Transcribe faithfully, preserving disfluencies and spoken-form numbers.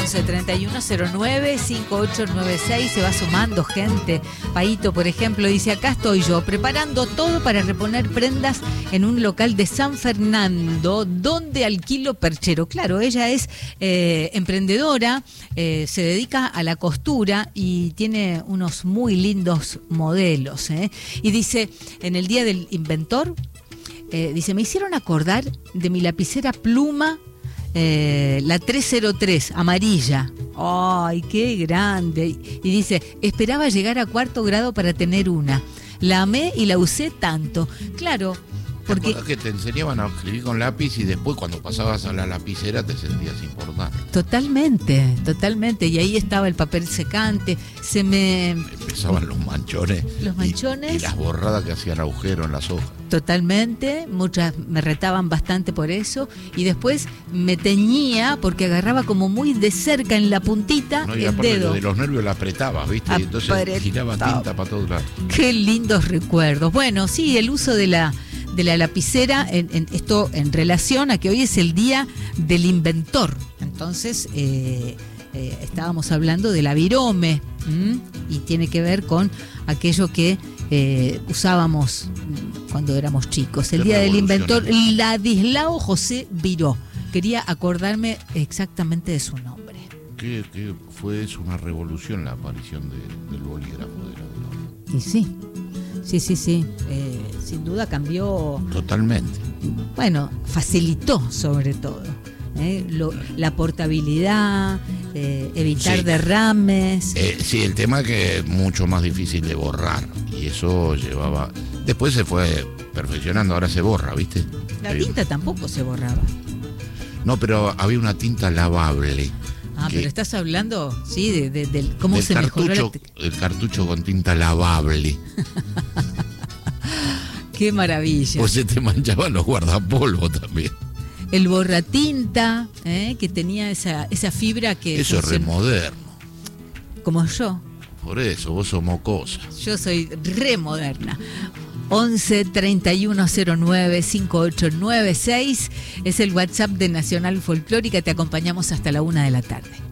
once treinta y uno cero nueve cincuenta y ocho noventa y seis. Se va sumando gente. Paito, por ejemplo, dice: acá estoy yo, preparando todo para reponer prendas en un local de San Fernando, donde alquilo perchero. Claro, ella es eh, emprendedora, eh, se dedica a la costura y tiene unos muy lindos modelos, ¿eh? Y dice, en el Día del Inventor, eh, dice, me hicieron acordar de mi lapicera pluma, Eh, la trescientos tres, amarilla. ¡Ay, qué grande! Y dice, esperaba llegar a cuarto grado para tener una. La amé y la usé tanto. Claro, porque... que te enseñaban a escribir con lápiz y después cuando pasabas a la lapicera te sentías importante. Totalmente, totalmente. Y ahí estaba el papel secante. Se me... Empezaban los manchones. Los manchones. Y, y las borradas que hacían agujero en las hojas. Totalmente, muchas me retaban bastante por eso, y después me teñía porque agarraba como muy de cerca en la puntita, no, y el dedo. De los nervios la apretabas, ¿viste? Y entonces giraba tinta para todos lados. Qué lindos recuerdos. Bueno, sí, el uso de la de la lapicera, en, en esto en relación a que hoy es el Día del Inventor. Entonces, eh, eh, estábamos hablando de la virome, ¿m? Y tiene que ver con aquello que eh, usábamos cuando éramos chicos. El Día del Inventor, Ladislao José Viró. Quería acordarme exactamente de su nombre. Que, que fue es una revolución la aparición de, del bolígrafo de la virome. Y sí, sí, sí, sí. Eh, sin duda cambió. Totalmente. Bueno, facilitó sobre todo. Eh, lo, la portabilidad, eh, evitar sí. derrames. Eh, sí, el tema que es mucho más difícil de borrar. Y eso llevaba... Después se fue perfeccionando, ahora se borra, ¿viste? La tinta tampoco se borraba. No, pero había una tinta lavable. Ah, pero estás hablando, sí, de, de, de cómo del se cartucho, mejoró la... el cartucho con tinta lavable. Qué maravilla. Pues se te manchaban los guardapolvos también. El borratinta, ¿eh? Que tenía esa, esa fibra que... Eso funciona. Es re moderno. Como yo. Por eso, vos sos mocosa. Yo soy re moderna. once treinta y uno cero nueve cincuenta y ocho noventa y seis es el WhatsApp de Nacional Folclórica. Te acompañamos hasta la una de la tarde.